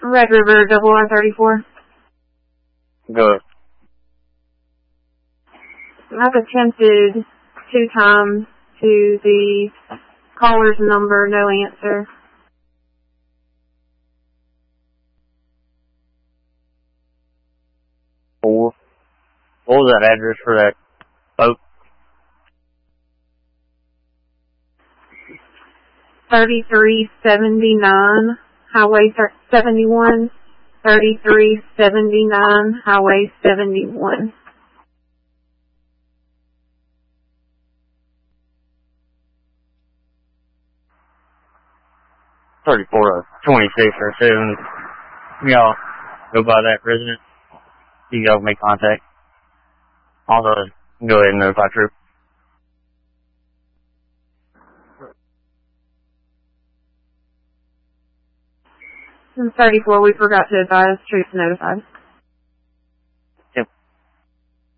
Red River, R34. Good. I've attempted 2 times to the caller's number, no answer. What was that address for that boat? 3379 Highway 71. 3379 Highway 71. $34 26 or 7. Y'all go by that resident. You y'all make contact. Also, go ahead and notify troop. 34, we forgot to advise troops notified.